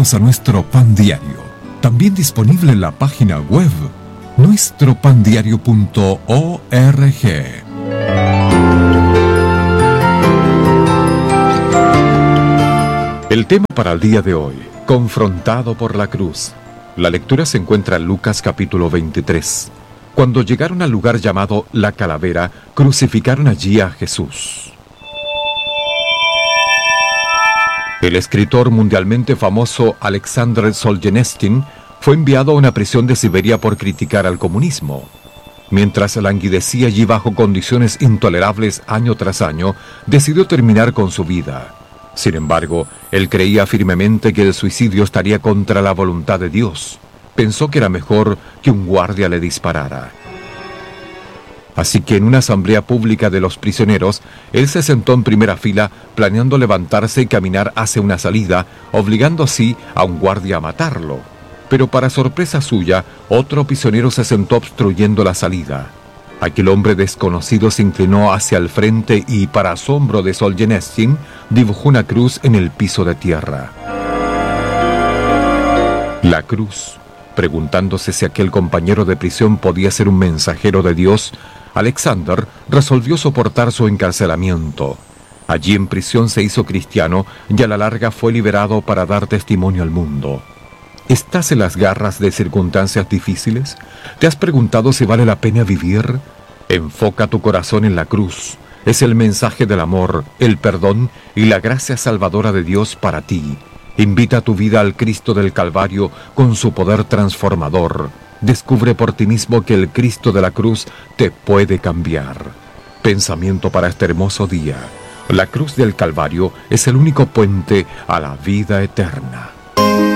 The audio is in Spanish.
Bienvenidos a nuestro Pan Diario, también disponible en la página web nuestropandiario.org. El tema para el día de hoy: confrontado por la cruz. La lectura se encuentra en Lucas capítulo 23. Cuando llegaron al lugar llamado La Calavera, crucificaron allí a Jesús. El escritor mundialmente famoso Alexander Solzhenitsyn fue enviado a una prisión de Siberia por criticar al comunismo. Mientras languidecía allí bajo condiciones intolerables año tras año, decidió terminar con su vida. Sin embargo, él creía firmemente que el suicidio estaría contra la voluntad de Dios. Pensó que era mejor que un guardia le disparara. Así que en una asamblea pública de los prisioneros, él se sentó en primera fila, planeando levantarse y caminar hacia una salida, obligando así a un guardia a matarlo. Pero para sorpresa suya, otro prisionero se sentó obstruyendo la salida. Aquel hombre desconocido se inclinó hacia el frente y, para asombro de Solzhenitsyn, dibujó una cruz en el piso de tierra. La cruz. Preguntándose si aquel compañero de prisión podía ser un mensajero de Dios, Alexander resolvió soportar su encarcelamiento. Allí en prisión se hizo cristiano y a la larga fue liberado para dar testimonio al mundo. ¿Estás en las garras de circunstancias difíciles? ¿Te has preguntado si vale la pena vivir? Enfoca tu corazón en la cruz. Es el mensaje del amor, el perdón y la gracia salvadora de Dios para ti. Invita tu vida al Cristo del Calvario con su poder transformador. Descubre por ti mismo que el Cristo de la cruz te puede cambiar. Pensamiento para este hermoso día: la cruz del Calvario es el único puente a la vida eterna.